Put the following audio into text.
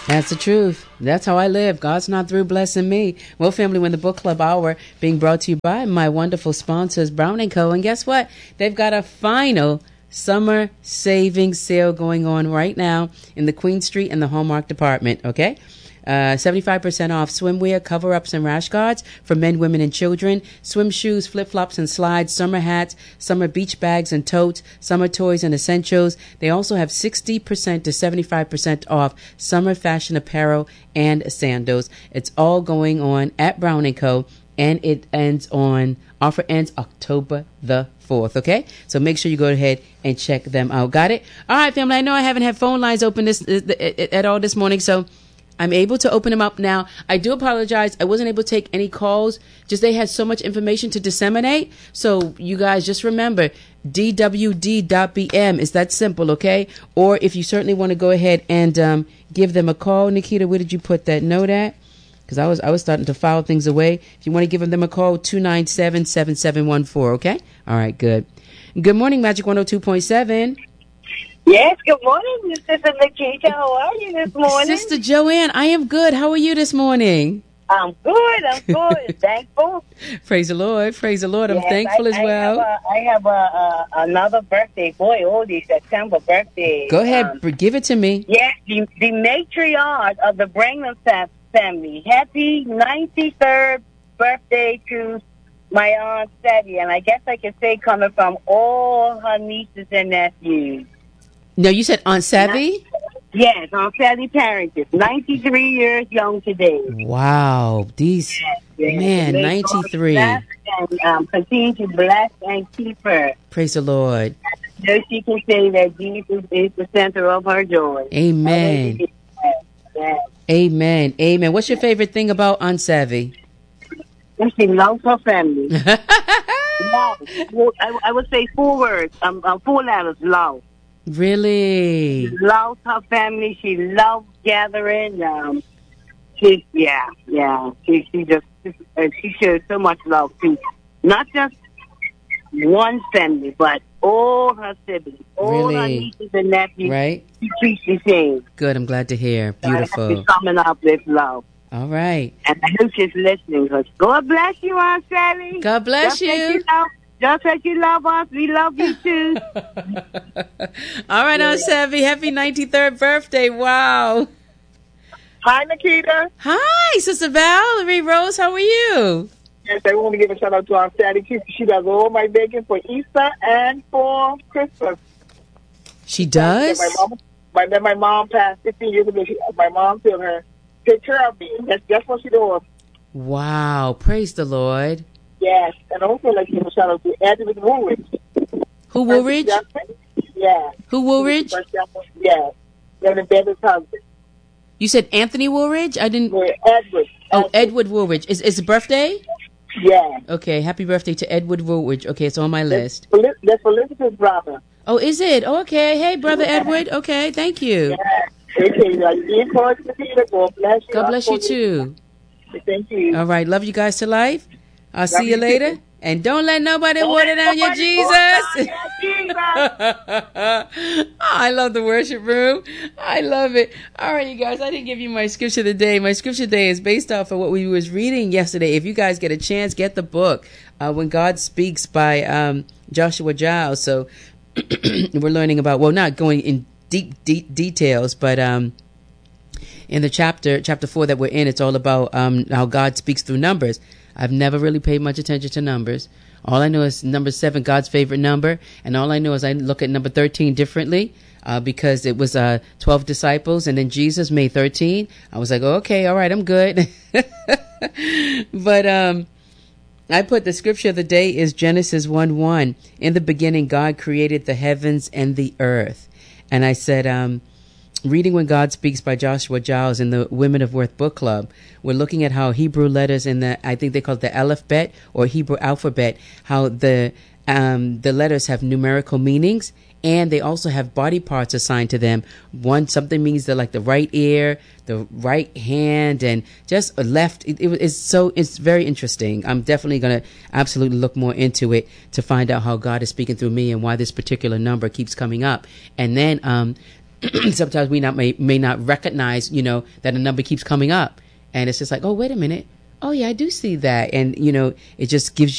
That's the truth. That's how I live. God's not through blessing me. Well, family, when the book club hour being brought to you by my wonderful sponsors, Brown & Co. And guess what? They've got a final summer savings sale going on right now in the Queen Street and the Hallmark department. Okay. 75% off swimwear, cover-ups, and rash guards for men, women, and children. Swim shoes, flip-flops, and slides, summer hats, summer beach bags and totes, summer toys and essentials. They also have 60% to 75% off summer fashion apparel and sandals. It's all going on at Brown & Co. And offer ends October the 4th, okay? So make sure you go ahead and check them out. Got it? All right, family, I know I haven't had phone lines open at all this morning, so I'm able to open them up now. I do apologize. I wasn't able to take any calls. Just they had so much information to disseminate. So you guys just remember, dwd.bm is that simple, okay? Or if you certainly want to go ahead and give them a call. Nikita, where did you put that note at? Because I was starting to file things away. If you want to give them a call, 297-7714, okay? All right, good. Good morning, Magic 102.7. Yes, good morning, Sister Nikita. How are you this morning? Sister Joanne, I am good. How are you this morning? I'm good. Thankful. Praise the Lord. I'm thankful as well. I have another birthday boy, September birthday. Go ahead, give it to me. Yes, the matriarch of the Brangham family. Happy 93rd birthday to my Aunt Sadie. And I guess I can say coming from all her nieces and nephews. No, you said Aunt Savvy? Yes, Aunt Sally Parrington, 93 years young today. Wow, man, 93. And continue to bless and keep her. Praise the Lord. So she can say that Jesus is the center of her joy. Amen. Amen. Amen. What's your favorite thing about Aunt Savvy? She loves her family. Love. I would say 4 words, 4 letters, love. Really? She loves her family. She loves gathering. She shows so much love to not just one family, but all her siblings, all her nieces and nephews. Right? She treats the same. Good. I'm glad to hear. Beautiful. She's coming up with love. All right. And I hope she's listening. God bless you, Aunt Sally. God bless you. Just as you love us, we love you too. All right, Aunt Savvy, happy 93rd birthday. Wow. Hi, Nikita. Hi, Sister Valerie Rose. How are you? Yes, I want to give a shout out to Aunt Sally. She does all my baking for Easter and for Christmas. She does? My mom passed 15 years ago. My mom told her, take care of me. That's what she does. Wow. Praise the Lord. Yes, and also like to give a shout out to Edward Woolridge. Who Woolridge? Yeah. Who Woolridge? Yeah. Reverend Betty's husband. You said Anthony Woolridge? I didn't. Edward. Oh, Edward Woolridge. Is it birthday? Yeah. Okay. Happy birthday to Edward Woolridge. Okay, it's on my list. That's Elizabeth's brother. Oh, is it? Okay. Hey, brother Edward. Okay. Thank you. Yeah. Okay. God bless you too. Thank you. All right. Love you guys to life. I'll see you later. And don't let nobody water down your Jesus. I love the worship room. I love it. All right, you guys, I didn't give you my scripture today. My scripture today is based off of what we was reading yesterday. If you guys get a chance, get the book, When God Speaks by Joshua Giles. So we're learning about, well, not going in deep details, but in the chapter 4 that we're in, it's all about how God speaks through numbers. I've never really paid much attention to numbers. All I know is number 7, God's favorite number. And all I know is I look at number 13 differently because it was 12 disciples and then Jesus made 13. I was like, oh, okay, all right, I'm good. But I put the scripture of the day is Genesis 1:1. In the beginning, God created the heavens and the earth. And I said, reading When God Speaks by Joshua Giles in the Women of Worth book club, we're looking at how Hebrew letters in the, I think they call it the alphabet or Hebrew alphabet, how the letters have numerical meanings and they also have body parts assigned to them. Something means like the right ear, the right hand, and just a left. It's very interesting. I'm definitely going to absolutely look more into it to find out how God is speaking through me and why this particular number keeps coming up. And then, sometimes we may not recognize, that a number keeps coming up, and it's just like, oh, wait a minute. Oh yeah, I do see that. And it just gives